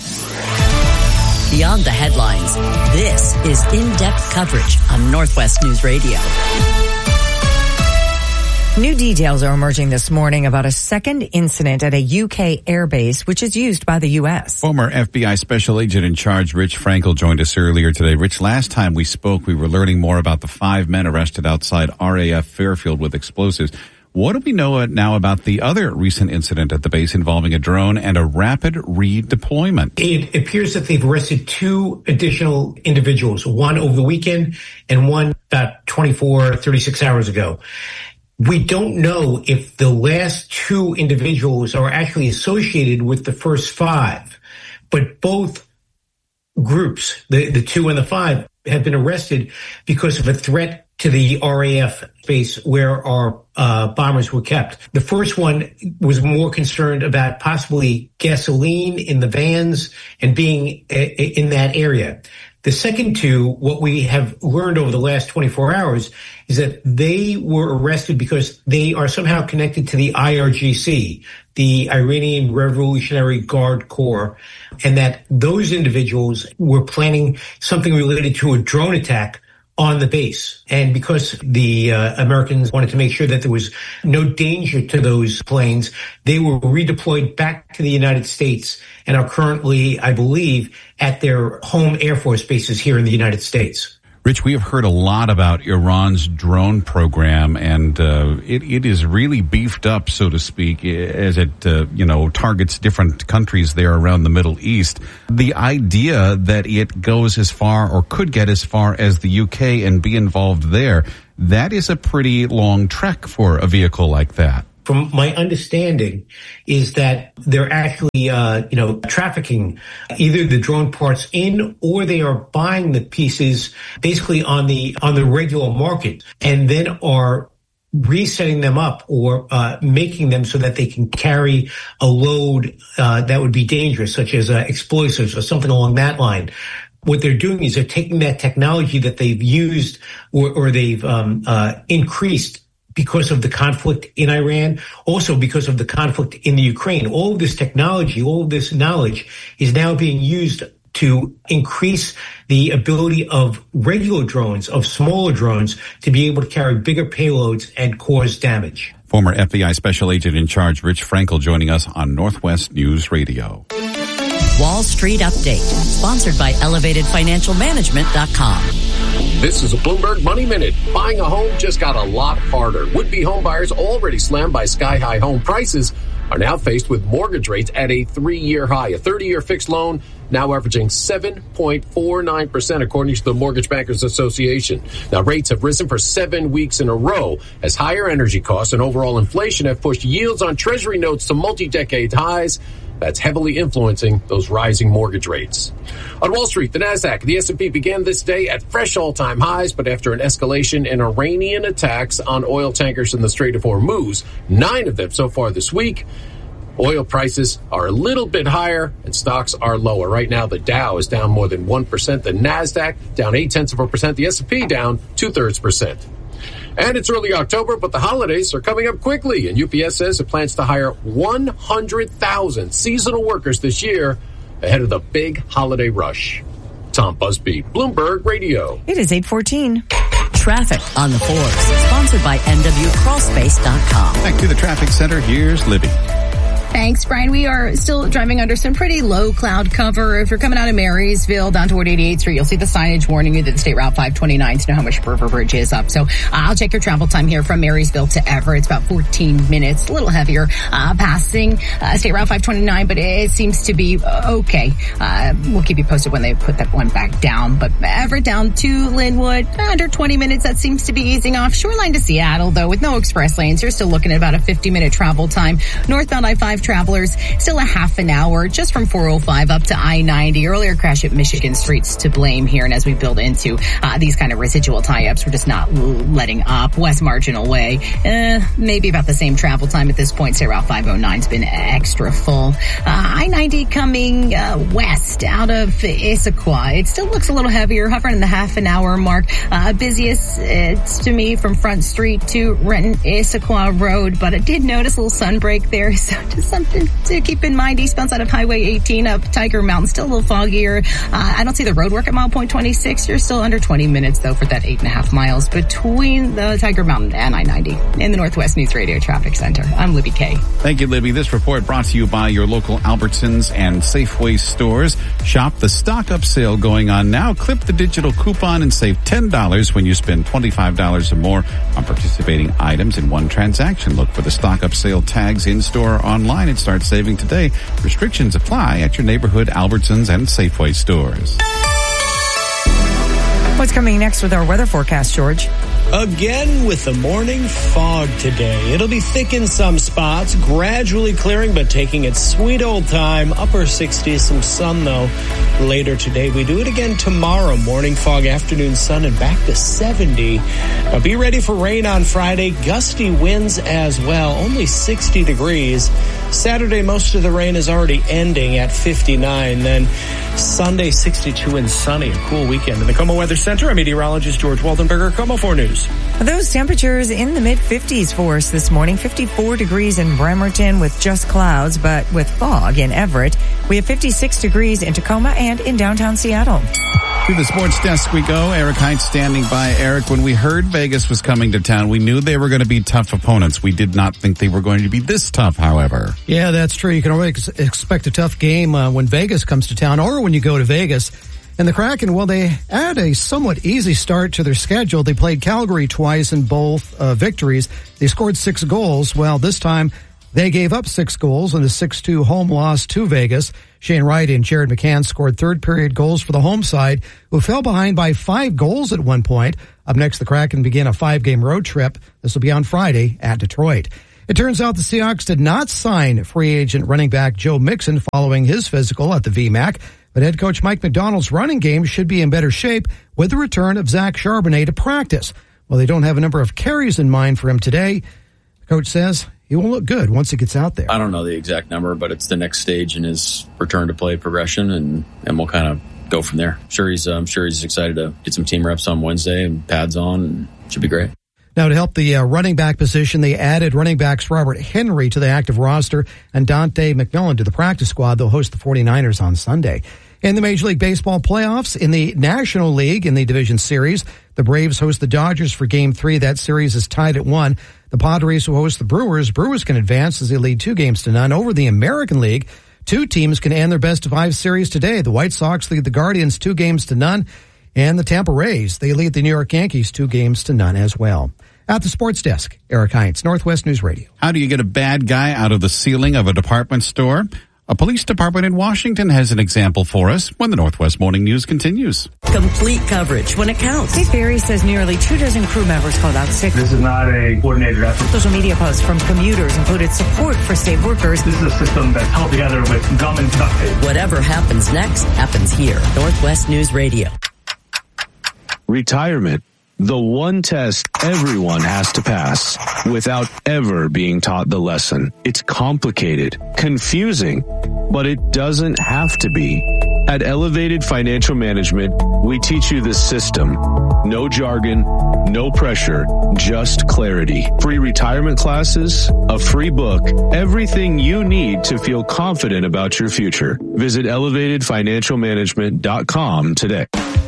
Beyond the headlines, this is in-depth coverage on Northwest News Radio. New details are emerging this morning about a second incident at a U K airbase, which is used by the U S. Former F B I Special Agent in Charge Rich Frankel joined us earlier today. Rich, last time we spoke, we were learning more about the five men arrested outside R A F Fairfield with explosives. What do we know now about the other recent incident at the base involving a drone and a rapid redeployment? It appears that they've arrested two additional individuals, one over the weekend and one about twenty-four, thirty-six hours ago. We don't know if the last two individuals are actually associated with the first five, but both groups, the, the two and the five, have been arrested because of a threat to the R A F base where our uh, bombers were kept. The first one was more concerned about possibly gasoline in the vans and being a, in that area. The second two, what we have learned over the last twenty-four hours is that they were arrested because they are somehow connected to the I R G C, the Iranian Revolutionary Guard Corps, and that those individuals were planning something related to a drone attack on the base. And because the uh, Americans wanted to make sure that there was no danger to those planes, they were redeployed back to the United States and are currently, I believe, at their home Air Force bases here in the United States. Rich, we have heard a lot about Iran's drone program, and uh, it, it is really beefed up, so to speak, as it, uh, you know, targets different countries there around the Middle East. The idea that it goes as far or could get as far as the U K and be involved there, that is a pretty long trek for a vehicle like that. From my understanding is that they're actually, uh, you know, trafficking either the drone parts in or they are buying the pieces basically on the, on the regular market and then are resetting them up or, uh, making them so that they can carry a load, uh, that would be dangerous, such as, uh, explosives or something along that line. What they're doing is they're taking that technology that they've used or, or they've, um, uh, increased because of the conflict in Iran, also because of the conflict in the Ukraine. All of this technology, all of this knowledge is now being used to increase the ability of regular drones, of smaller drones, to be able to carry bigger payloads and cause damage. Former F B I Special Agent in Charge Rich Frankel joining us on Northwest News Radio. Wall Street Update, sponsored by elevated financial management dot com. This is a Bloomberg Money Minute. Buying a home just got a lot harder. Would-be home buyers already slammed by sky-high home prices are now faced with mortgage rates at a three-year high. A thirty-year fixed loan now averaging seven point four nine percent according to the Mortgage Bankers Association. Now, rates have risen for seven weeks in a row as higher energy costs and overall inflation have pushed yields on Treasury notes to multi-decade highs. That's heavily influencing those rising mortgage rates. On Wall Street, the Nasdaq, the S and P began this day at fresh all-time highs, but after an escalation in Iranian attacks on oil tankers in the Strait of Hormuz, nine of them so far this week, oil prices are a little bit higher and stocks are lower. Right now, the Dow is down more than one percent. The Nasdaq down eight-tenths of a percent. The S and P down two-thirds percent. And it's early October, but the holidays are coming up quickly. And U P S says it plans to hire one hundred thousand seasonal workers this year ahead of the big holiday rush. Tom Busby, Bloomberg Radio. It is eight fourteen. Traffic on the Forbes, sponsored by N W Crawl Space dot com. Back to the traffic center. Here's Libby. Thanks, Brian. We are still driving under some pretty low cloud cover. If you're coming out of Marysville down toward eighty-eighth Street, you'll see the signage warning you that State Route five twenty-nine to know how much River Bridge is up. So uh, I'll check your travel time here from Marysville to Everett. It's about fourteen minutes, a little heavier, uh, passing uh, State Route five twenty-nine, but it seems to be okay. Uh, we'll keep you posted when they put that one back down. But Everett down to Linwood, under twenty minutes. That seems to be easing off. Shoreline to Seattle, though, with no express lanes, you're still looking at about a fifty minute travel time. Northbound I five travelers, still a half an hour just from four oh five up to I ninety. Earlier crash at Michigan Street's to blame here. And as we build into uh, these kind of residual tie-ups, we're just not l- letting up. West Marginal Way, uh, maybe about the same travel time at this point. State Route five oh nine's been extra full. Uh, I ninety coming uh, west out of Issaquah. It still looks a little heavier, hovering in the half an hour mark. Uh, busiest it's to me from Front Street to Renton Issaquah Road, but I did notice a little sunbreak there, so just something to keep in mind. Eastbound side of Highway eighteen up Tiger Mountain, still a little foggier. Uh, I don't see the road work at mile point twenty-six. You're still under twenty minutes, though, for that eight and a half miles between the Tiger Mountain and I ninety. In the Northwest News Radio Traffic Center, I'm Libby Kay. Thank you, Libby. This report brought to you by your local Albertsons and Safeway stores. Shop the stock up sale going on now. Clip the digital coupon and save ten dollars when you spend twenty-five dollars or more on participating items in one transaction. Look for the stock up sale tags in store or online and start saving today. Restrictions apply at your neighborhood Albertsons and Safeway stores. What's coming next with our weather forecast, George? Again with the morning fog today. It'll be thick in some spots, gradually clearing, but taking its sweet old time. Upper sixties, some sun though later today. We do it again tomorrow. Morning fog, afternoon sun, and back to seventy. Now be ready for rain on Friday. Gusty winds as well. Only sixty degrees. Saturday, most of the rain is already ending at fifty-nine. Then Sunday, sixty-two and sunny. A cool weekend. In the KOMO Weather Center, I'm meteorologist George Waldenberger, KOMO four News. Those temperatures in the mid-fifties for us this morning. fifty-four degrees in Bremerton with just clouds, but with fog in Everett. We have fifty-six degrees in Tacoma and in downtown Seattle. To the sports desk we go. Eric Heinz standing by. Eric, when we heard Vegas was coming to town, we knew they were going to be tough opponents. We did not think they were going to be this tough, however. Yeah, that's true. You can always expect a tough game uh, when Vegas comes to town or when you go to Vegas. And the Kraken, well, they had a somewhat easy start to their schedule. They played Calgary twice in both uh, victories. They scored six goals. Well, this time they gave up six goals in a six two home loss to Vegas. Shane Wright and Jared McCann scored third period goals for the home side, who fell behind by five goals at one point. Up next, the Kraken begin a five game road trip. This will be on Friday at Detroit. It turns out the Seahawks did not sign free agent running back Joe Mixon following his physical at the V MAC, but head coach Mike McDonald's running game should be in better shape with the return of Zach Charbonnet to practice. Well, they don't have a number of carries in mind for him today. The coach says he will look good once he gets out there. I don't know the exact number, but it's the next stage in his return to play progression, and, and we'll kind of go from there. Sure, he's I'm sure he's excited to get some team reps on Wednesday and pads on, and it should be great. Now, to help the uh, running back position, they added running backs Robert Henry to the active roster and Dante McMillan to the practice squad. They'll host the 49ers on Sunday. In the Major League Baseball playoffs, in the National League, in the Division Series, the Braves host the Dodgers for Game three. That series is tied at one. The Padres will host the Brewers. Brewers can advance as they lead two games to none. Over the American League, two teams can end their best of five series today. The White Sox lead the Guardians two games to none. And the Tampa Rays, they lead the New York Yankees two games to none as well. At the sports desk, Eric Heinz, Northwest News Radio. How do you get a bad guy out of the ceiling of a department store? A police department in Washington has an example for us when the Northwest Morning News continues. Complete coverage when it counts. State Ferry says nearly two dozen crew members called out sick. This is not a coordinated effort. Social media posts from commuters included support for state workers. This is a system that's held together with gum and duct tape. Whatever happens next happens here. Northwest News Radio. Retirement. The one test everyone has to pass without ever being taught the lesson. It's complicated, confusing, but it doesn't have to be. At Elevated Financial Management, we teach you the system. No jargon, no pressure, just clarity. Free retirement classes, a free book, everything you need to feel confident about your future. Visit elevated financial management dot com today.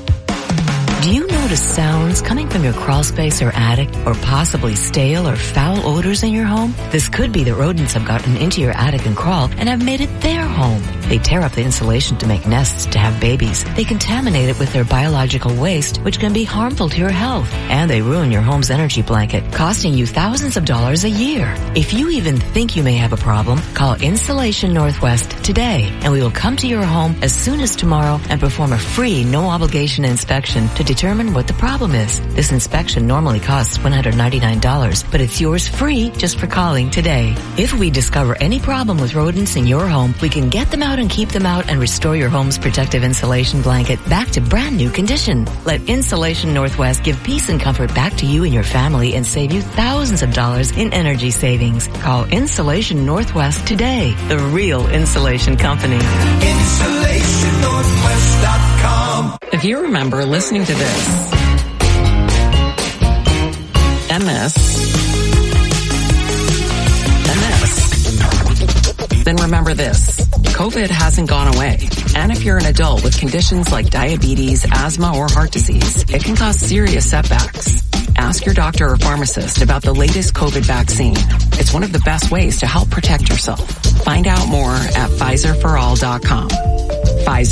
Do you notice sounds coming from your crawl space or attic, or possibly stale or foul odors in your home? This could be that rodents have gotten into your attic and crawl and have made it their home. They tear up the insulation to make nests to have babies. They contaminate it with their biological waste, which can be harmful to your health. And they ruin your home's energy blanket, costing you thousands of dollars a year. If you even think you may have a problem, call Insulation Northwest today, and we will come to your home as soon as tomorrow and perform a free, no-obligation inspection to determine what the problem is. This inspection normally costs one hundred ninety-nine dollars, but it's yours free just for calling today. If we discover any problem with rodents in your home, we can get them out and keep them out and restore your home's protective insulation blanket back to brand new condition. Let Insulation Northwest give peace and comfort back to you and your family and save you thousands of dollars in energy savings. Call Insulation Northwest today, the real insulation company. Insulation Northwest dot com. If you remember listening to this and this and this, then remember this. COVID hasn't gone away. And if you're an adult with conditions like diabetes, asthma, or heart disease, it can cause serious setbacks. Ask your doctor or pharmacist about the latest COVID vaccine. It's one of the best ways to help protect yourself. Find out more at Pfizer for all dot com. Pfizer.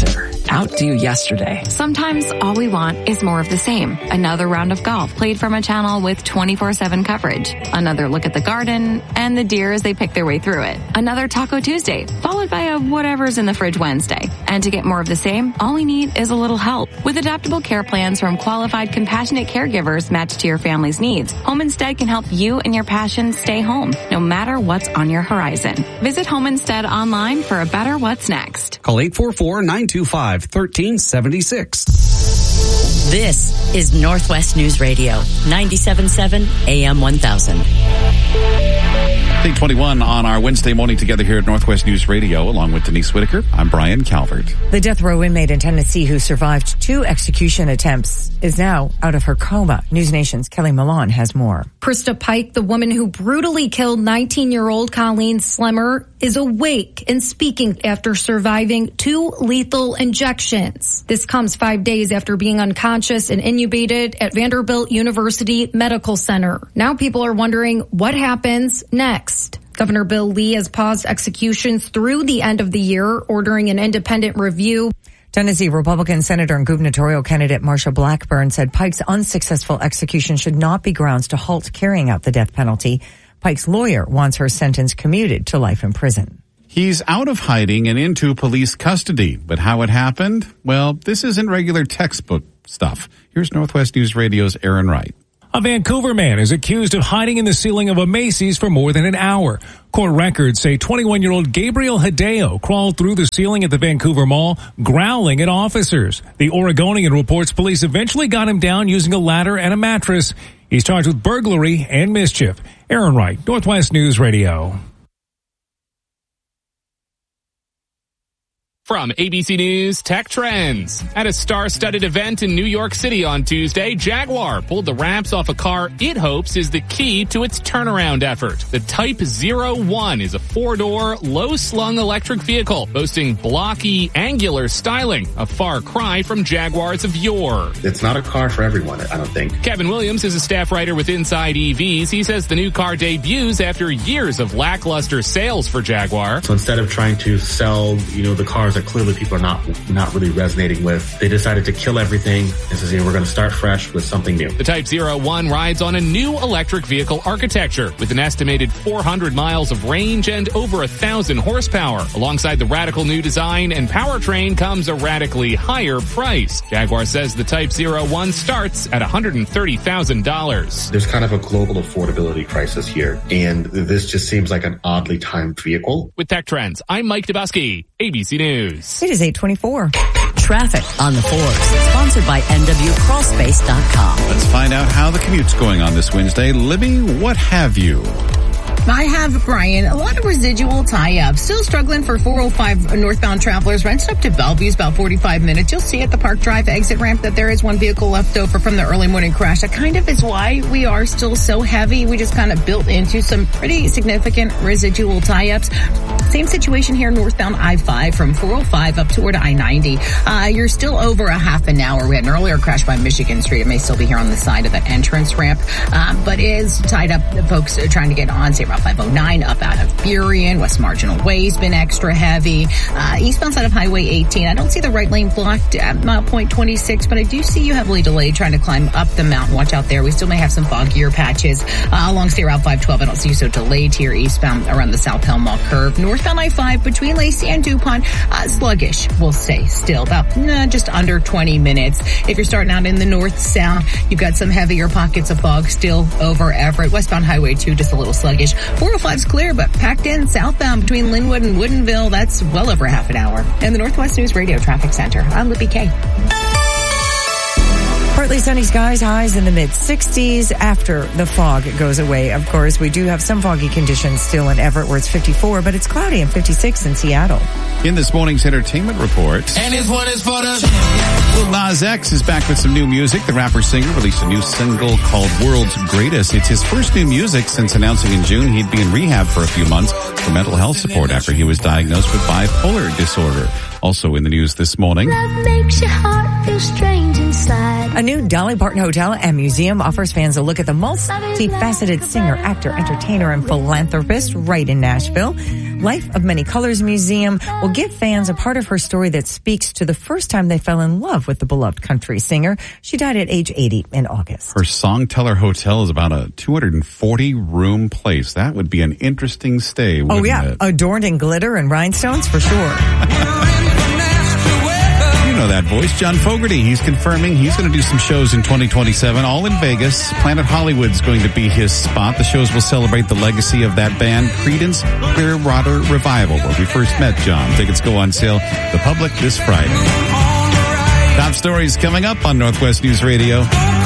outdo yesterday. Sometimes all we want is more of the same. Another round of golf played from a channel with twenty-four seven coverage. Another look at the garden and the deer as they pick their way through it. Another Taco Tuesday, followed by a whatever's in the fridge Wednesday. And to get more of the same, all we need is a little help. With adaptable care plans from qualified, compassionate caregivers matched to your family's needs, Home Instead can help you and your passion stay home, no matter what's on your horizon. Visit Home Instead online for a better what's next. Call eight four four, nine two five, one three seven six. This is Northwest News Radio, ninety-seven point seven A M one thousand. eight twenty-one on our Wednesday morning together here at Northwest News Radio, along with Denise Whitaker. I'm Brian Calvert. The death row inmate in Tennessee who survived two execution attempts is now out of her coma. News Nation's Kelly Milan has more. Krista Pike, the woman who brutally killed nineteen-year-old Colleen Slemmer, is awake and speaking after surviving two lethal injections. This comes five days after being unconscious and intubated at Vanderbilt University Medical Center. Now people are wondering what happens next. Governor Bill Lee has paused executions through the end of the year, ordering an independent review. Tennessee Republican Senator and gubernatorial candidate Marsha Blackburn said Pike's unsuccessful execution should not be grounds to halt carrying out the death penalty. Pike's lawyer wants her sentence commuted to life in prison. He's out of hiding and into police custody. But how it happened? Well, this isn't regular textbook stuff. Here's Northwest News Radio's Aaron Wright. A Vancouver man is accused of hiding in the ceiling of a Macy's for more than an hour. Court records say twenty-one-year-old Gabriel Hideo crawled through the ceiling at the Vancouver Mall, growling at officers. The Oregonian reports police eventually got him down using a ladder and a mattress. He's charged with burglary and mischief. Aaron Wright, Northwest News Radio. From A B C News Tech Trends. At a star-studded event in New York City on Tuesday, Jaguar pulled the wraps off a car it hopes is the key to its turnaround effort. The Type zero one is a four-door, low-slung electric vehicle boasting blocky, angular styling, a far cry from Jaguars of yore. It's not a car for everyone, I don't think. Kevin Williams is a staff writer with Inside E Vs. He says the new car debuts after years of lackluster sales for Jaguar. So instead of trying to sell, you know, the cars that clearly people are not not really resonating with, they decided to kill everything and says, hey, we're going to start fresh with something new. The Type zero one rides on a new electric vehicle architecture with an estimated four hundred miles of range and over one thousand horsepower. Alongside the radical new design and powertrain comes a radically higher price. Jaguar says the Type zero one starts at one hundred thirty thousand dollars. There's kind of a global affordability crisis here, and this just seems like an oddly timed vehicle. With Tech Trends, I'm Mike Dubusky, A B C News. It is eight twenty-four. Traffic on the fours, sponsored by N W Crawl Space dot com. Let's find out how the commute's going on this Wednesday. Libby, what have you? I have, Brian, a lot of residual tie-ups. Still struggling for four oh five northbound travelers. Rents up to Bellevue's about forty-five minutes. You'll see at the Park Drive exit ramp that there is one vehicle left over from the early morning crash. That kind of is why we are still so heavy. We just kind of built into some pretty significant residual tie-ups. Same situation here northbound I five from four oh five up toward I ninety. Uh, you're still over a half an hour. We had an earlier crash by Michigan Street. It may still be here on the side of that entrance ramp, uh, but is tied up. The folks are trying to get on, say, Route five oh nine up out of Burien. West Marginal Way's been extra heavy. Uh, eastbound side of Highway eighteen. I don't see the right lane blocked at mile point twenty-six, but I do see you heavily delayed trying to climb up the mountain. Watch out there. We still may have some foggier patches uh, along State Route five twelve. I don't see you so delayed here eastbound around the South Pell Mall curve. Northbound I five between Lacey and DuPont, uh, sluggish, we'll say still about nah, just under twenty minutes. If you're starting out in the north-south, you've got some heavier pockets of fog still over Everett. Westbound Highway two, just a little sluggish. four oh five's clear, but packed in southbound between Linwood and Woodinville. That's well over half an hour. And the Northwest News Radio Traffic Center, I'm Libby K. Partly sunny skies, highs in the mid sixties after the fog goes away. Of course, we do have some foggy conditions still in Everett where it's fifty-four, but it's cloudy and fifty-six in Seattle. In this morning's entertainment report, And this one is for the Lil Nas X is back with some new music. The rapper-singer released a new single called World's Greatest. It's his first new music since announcing in June he'd be in rehab for a few months for mental health support after he was diagnosed with bipolar disorder. Also in the news this morning. Love makes your heart feel strange inside. A new Dolly Parton hotel and museum offers fans a look at the multifaceted singer, actor, entertainer, and philanthropist right in Nashville. Life of Many Colors Museum will give fans a part of her story that speaks to the first time they fell in love with the beloved country singer. She died at age eighty in August. Her Songteller Hotel is about a two hundred forty room place. That would be an interesting stay, wouldn't Oh, yeah. it? Adorned in glitter and rhinestones for sure. You know that voice, John Fogerty. He's confirming he's going to do some shows in twenty twenty-seven, all in Vegas. Planet Hollywood's going to be his spot. The shows will celebrate the legacy of that band, Creedence Clearwater Revival, where we first met John. Tickets go on sale to the public this Friday. Top stories coming up on Northwest News Radio.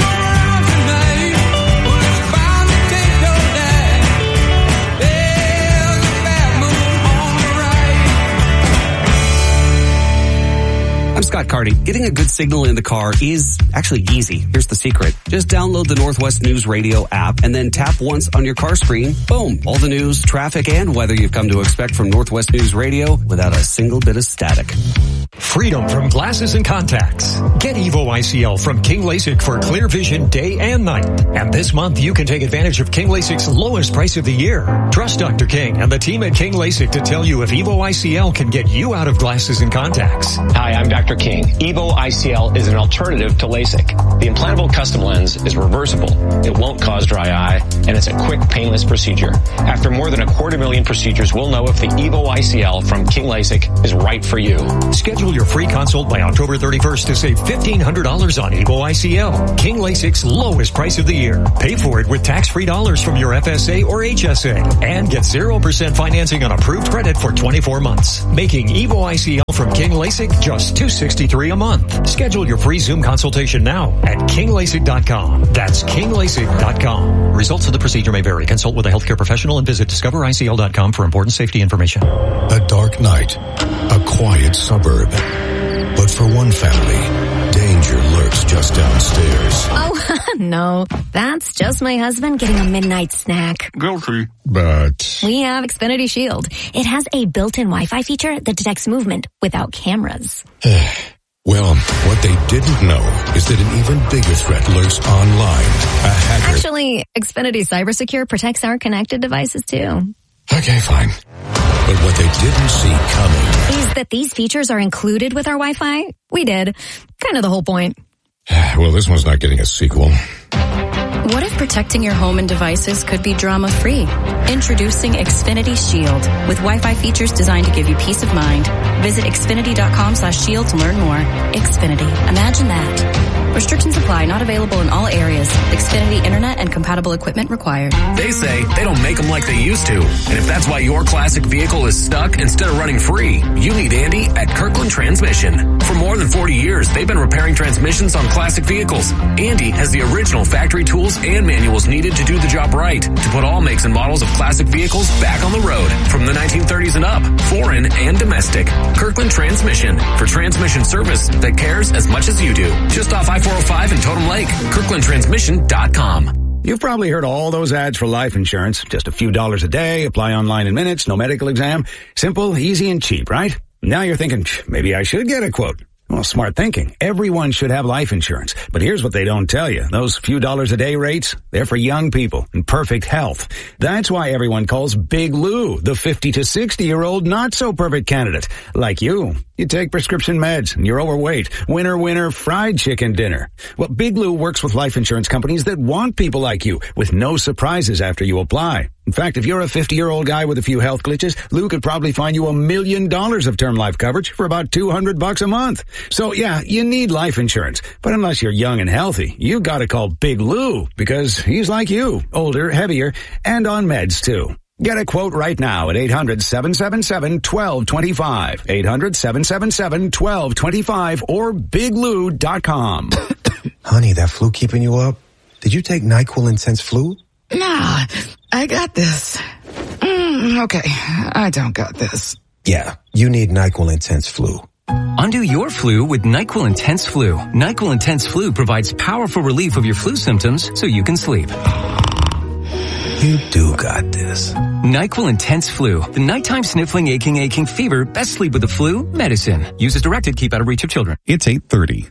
I'm Scott Carty. Getting a good signal in the car is actually easy. Here's the secret. Just download the Northwest News Radio app and then tap once on your car screen. Boom. All the news, traffic, and weather you've come to expect from Northwest News Radio without a single bit of static. Freedom from glasses and contacts. Get Evo I C L from King LASIK for clear vision day and night. And this month you can take advantage of King LASIK's lowest price of the year. Trust Doctor King and the team at King LASIK to tell you if Evo I C L can get you out of glasses and contacts. Hi, I'm Doctor King. Evo I C L is an alternative to LASIK. The implantable custom lens is reversible. It won't cause dry eye, and it's a quick, painless procedure. After more than a quarter million procedures, we'll know if the Evo I C L from King LASIK is right for you. Schedule your free consult by October thirty-first to save fifteen hundred dollars on Evo I C L. King LASIK's lowest price of the year. Pay for it with tax-free dollars from your F S A or H S A. And get zero percent financing on approved credit for twenty-four months. Making Evo I C L from King LASIK just two hundred sixty-three dollars a month. Schedule your free Zoom consultation now at king lasik dot com. That's king lasik dot com. Results of the procedure may vary. Consult with a healthcare professional and visit discover I C L dot com for important safety information. A dark night, a quiet suburb. But for one family, danger lurks just downstairs. Oh, no. That's just my husband getting a midnight snack. Guilty. But We have Xfinity Shield. It has a built-in Wi-Fi feature that detects movement without cameras. well, what they didn't know is that an even bigger threat lurks online. A hacker. Actually, Xfinity CyberSecure protects our connected devices too. Okay, fine. But what they didn't see coming is that these features are included with our Wi-Fi. We did. Kind of the whole point. Well, this one's not getting a sequel. What if protecting your home and devices could be drama-free? Introducing Xfinity Shield with Wi-Fi features designed to give you peace of mind. Visit xfinity dot com slash shield to learn more. Xfinity. Imagine that. Restrictions apply. Not available in all areas. Xfinity Internet and compatible equipment required. They say they don't make them like they used to. And if that's why your classic vehicle is stuck instead of running free, you need Andy at Kirkland Transmission. For more than forty years, they've been repairing transmissions on classic vehicles. Andy has the original factory tools and manuals needed to do the job right, to put all makes and models of classic vehicles back on the road, from the nineteen thirties and up, foreign and domestic. Kirkland Transmission, for transmission service that cares as much as you do. Just off I four oh five in Totem Lake, kirkland transmission dot com. You've probably heard all those ads for life insurance. Just a few dollars a day, apply online in minutes, no medical exam. Simple, easy, and cheap, right? Now you're thinking, maybe I should get a quote. Well, smart thinking. Everyone should have life insurance. But here's what they don't tell you. Those few dollars a day rates, they're for young people in perfect health. That's why everyone calls Big Lou the fifty to sixty year old not so perfect candidate. Like you. You take prescription meds and you're overweight. Winner, winner, fried chicken dinner. Well, Big Lou works with life insurance companies that want people like you with no surprises after you apply. In fact, if you're a fifty-year-old guy with a few health glitches, Lou could probably find you a million dollars of term life coverage for about two hundred bucks a month. So yeah, you need life insurance. But unless you're young and healthy, you gotta call Big Lou because he's like you, older, heavier, and on meds too. Get a quote right now at eight hundred, seven seven seven, one two two five. eight hundred, seven seven seven, one two two five or big lou dot com. Honey, that flu keeping you up? Did you take NyQuil Intense Flu? Nah, I got this. Mm, okay, I don't got this. Yeah, you need NyQuil Intense Flu. Undo your flu with NyQuil Intense Flu. NyQuil Intense Flu provides powerful relief of your flu symptoms so you can sleep. You do got this. NyQuil Intense Flu. The nighttime sniffling, aching, aching fever. Best sleep with the flu medicine. Use as directed. Keep out of reach of children. It's eight thirty.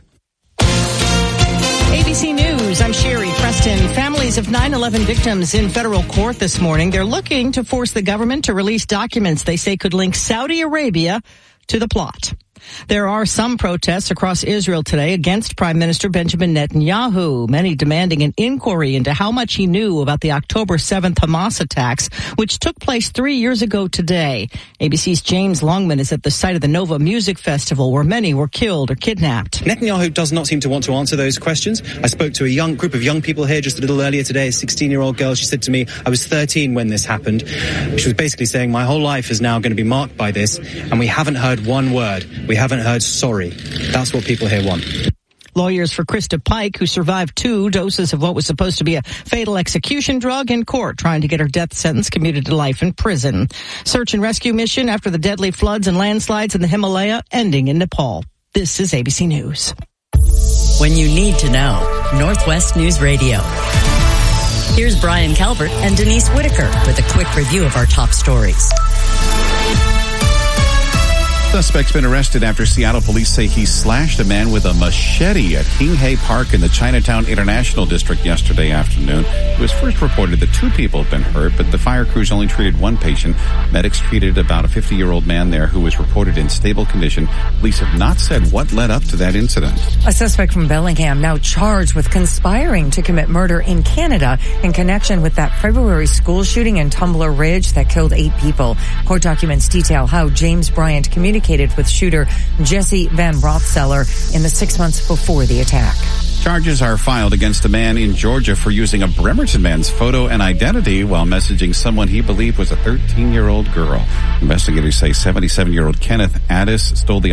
A B C News, I'm Sherry Preston. Families of nine eleven victims in federal court this morning. They're looking to force the government to release documents they say could link Saudi Arabia to the plot. There are some protests across Israel today against Prime Minister Benjamin Netanyahu, many demanding an inquiry into how much he knew about the October seventh Hamas attacks, which took place three years ago today. A B C's James Longman is at the site of the Nova Music Festival, where many were killed or kidnapped. Netanyahu does not seem to want to answer those questions. I spoke to a young group of young people here just a little earlier today, a sixteen-year-old girl. She said to me, I was thirteen when this happened. She was basically saying, my whole life is now going to be marked by this, and we haven't heard one word. We haven't heard sorry. That's what people here want. Lawyers for Krista Pike, who survived two doses of what was supposed to be a fatal execution drug, in court trying to get her death sentence commuted to life in prison. Search and rescue mission after the deadly floods and landslides in the Himalaya ending in Nepal. This is A B C News. When you need to know, Northwest News Radio. Here's Brian Calvert and Denise Whitaker with a quick review of our top stories. Suspect's been arrested after Seattle police say he slashed a man with a machete at King Hay Park in the Chinatown International District yesterday afternoon. It was first reported that two people have been hurt, but the fire crews only treated one patient. Medics treated about a fifty-year-old man there who was reported in stable condition. Police have not said what led up to that incident. A suspect from Bellingham now charged with conspiring to commit murder in Canada in connection with that February school shooting in Tumbler Ridge that killed eight people. Court documents detail how James Bryant communicated with shooter Jesse Van Rothseller in the six months before the attack. Charges are filed against a man in Georgia for using a Bremerton man's photo and identity while messaging someone he believed was a thirteen-year-old girl. Investigators say seventy-seven-year-old Kenneth Addis stole the